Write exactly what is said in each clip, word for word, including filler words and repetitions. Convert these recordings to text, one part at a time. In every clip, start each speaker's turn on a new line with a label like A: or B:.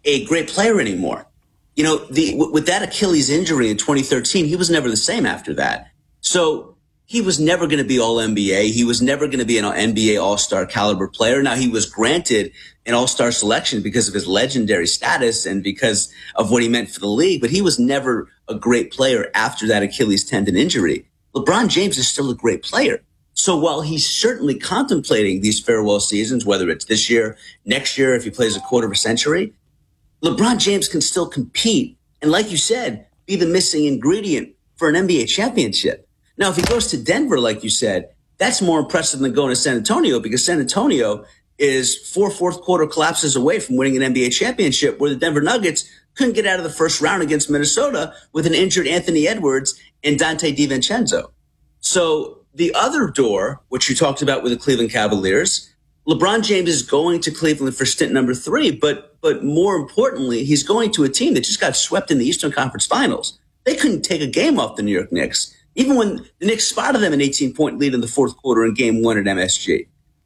A: a great player anymore. You know, the, with that Achilles injury in twenty thirteen, he was never the same after that. So he was never going to be all N B A. He was never going to be an N B A all-star caliber player. Now, he was granted an all-star selection because of his legendary status and because of what he meant for the league, but he was never a great player after that Achilles tendon injury. LeBron James is still a great player. So while he's certainly contemplating these farewell seasons, whether it's this year, next year, if he plays a quarter of a century, LeBron James can still compete and, like you said, be the missing ingredient for an N B A championship. Now, if he goes to Denver, like you said, that's more impressive than going to San Antonio, because San Antonio is four fourth quarter collapses away from winning an N B A championship, where the Denver Nuggets couldn't get out of the first round against Minnesota with an injured Anthony Edwards and Dante DiVincenzo. So the other door, which you talked about with the Cleveland Cavaliers, LeBron James is going to Cleveland for stint number three, but but more importantly, he's going to a team that just got swept in the Eastern Conference Finals. They couldn't take a game off the New York Knicks, even when the Knicks spotted them an eighteen-point lead in the fourth quarter in game one at M S G.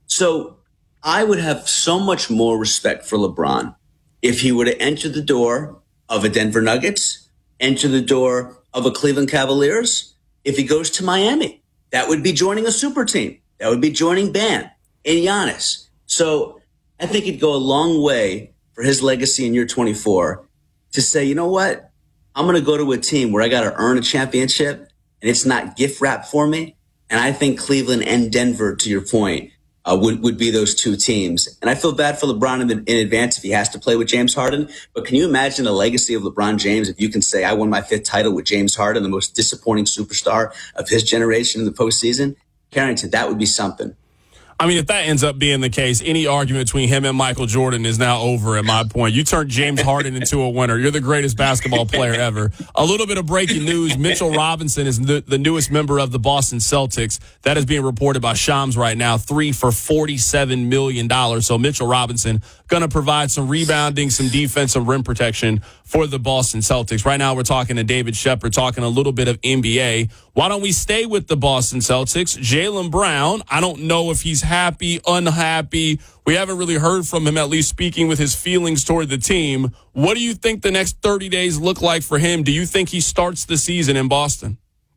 A: So I would have so much more respect for LeBron if he were to enter the door of a Denver Nuggets, enter the door of a Cleveland Cavaliers. If he goes to Miami, that would be joining a super team. That would be joining Bam and Giannis. So I think it'd go a long way for his legacy in year twenty-four to say, you know what? I'm going to go to a team where I got to earn a championship and it's not gift wrap for me. And I think Cleveland and Denver, to your point, uh, would, would be those two teams. And I feel bad for LeBron in, in advance if he has to play with James Harden. But can you imagine the legacy of LeBron James if you can say, I won my fifth title with James Harden, the most disappointing superstar of his generation in the postseason? Carrington, that would be something.
B: I mean, if that ends up being the case, any argument between him and Michael Jordan is now over at my point. You turned James Harden into a winner. You're the greatest basketball player ever. A little bit of breaking news. Mitchell Robinson is the, the newest member of the Boston Celtics. That is being reported by Shams right now, three for forty-seven million dollars. So Mitchell Robinson going to provide some rebounding, some defense, some rim protection for the Boston Celtics. Right now we're talking to David Shepard, talking a little bit of N B A. Why don't we stay with the Boston Celtics? Jaylen Brown, I don't know if he's happy, unhappy. We haven't really heard from him, at least speaking with his feelings toward the team. What do you think the next thirty days look like for him? Do you think he starts the season in Boston?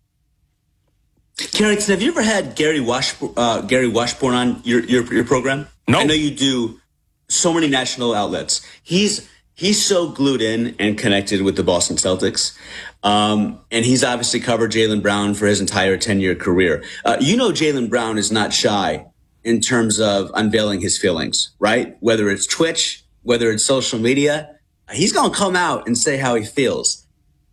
A: Carrington, have you ever had Gary Washburn, uh, Gary Washburn on your, your, your program?
B: No.
A: I know you do so many national outlets. He's He's so glued in and connected with the Boston Celtics. Um, and he's obviously covered Jaylen Brown for his entire ten-year career. Uh, you know Jaylen Brown is not shy in terms of unveiling his feelings, right? Whether it's Twitch, whether it's social media, he's going to come out and say how he feels.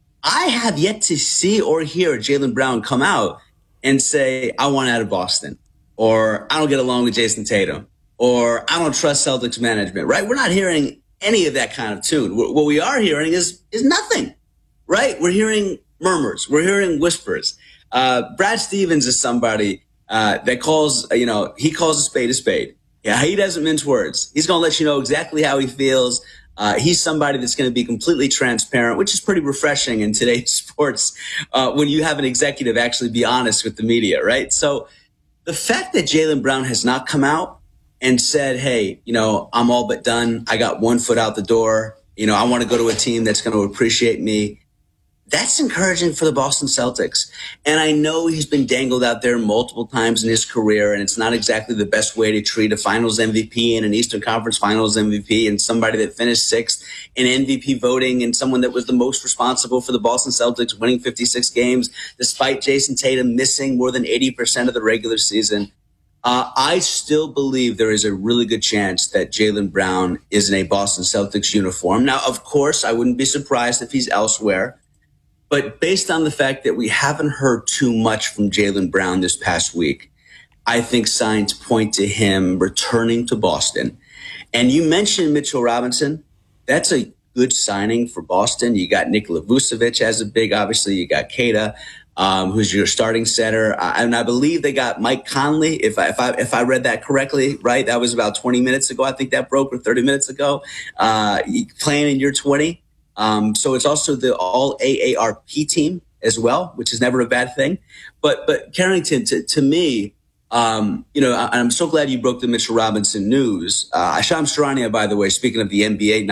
A: I have yet to see or hear Jaylen Brown come out and say, I want out of Boston, or I don't get along with Jason Tatum, or I don't trust Celtics management, right? We're not hearing any of that kind of tune. What we are hearing is is nothing, right? We're hearing murmurs. We're hearing whispers. Uh, Brad Stevens is somebody uh, that calls, you know, he calls a spade a spade. Yeah, he doesn't mince words. He's going to let you know exactly how he feels. Uh, he's somebody that's going to be completely transparent, which is pretty refreshing in today's sports uh, when you have an executive actually be honest with the media, right? So the fact that Jaylen Brown has not come out and said, hey, you know, I'm all but done. I got one foot out the door. You know, I want to go to a team that's going to appreciate me. That's encouraging for the Boston Celtics. And I know he's been dangled out there multiple times in his career, and it's not exactly the best way to treat a finals M V P and an Eastern Conference finals M V P and somebody that finished sixth in M V P voting and someone that was the most responsible for the Boston Celtics winning fifty-six games, despite Jason Tatum missing more than eighty percent of the regular season. Uh, I still believe there is a really good chance that Jaylen Brown is in a Boston Celtics uniform. Now, of course, I wouldn't be surprised if he's elsewhere. But based on the fact that we haven't heard too much from Jaylen Brown this past week, I think signs point to him returning to Boston. And you mentioned Mitchell Robinson. That's a good signing for Boston. You got Nikola Vucevic as a big, obviously. You got Keita. Um, who's your starting center. Uh, and I believe they got Mike Conley, if I, if I, if I read that correctly, right? That was about twenty minutes ago. I think that broke, or thirty minutes ago, uh, playing in year twenty. Um, so it's also the all A A R P team as well, which is never a bad thing. But, but Carrington, to, to me, um, you know, I, I'm so glad you broke the Mitchell Robinson news. Uh, Shams Charania, by the way, speaking of the N B A,